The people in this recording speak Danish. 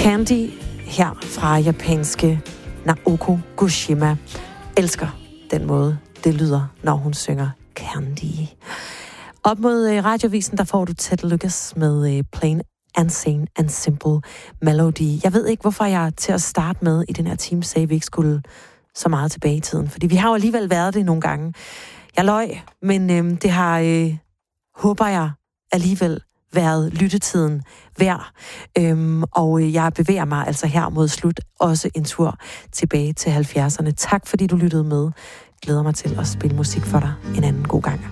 Candy her fra japanske Naoko Gushima. Elsker den måde, det lyder, når hun synger Candy. Op mod Radiovisen, der får du Ted Lucas med Plain and Sane and Simple Melody. Jeg ved ikke, hvorfor jeg til at starte med i den her time sagde, at vi ikke skulle så meget tilbage i tiden. Fordi vi har jo alligevel været det nogle gange. Jeg løj, men det har, håber jeg, alligevel været lyttetiden værd. Og jeg bevæger mig altså her mod slut også en tur tilbage til 70'erne. Tak fordi du lyttede med. Glæder mig til at spille musik for dig en anden god gang.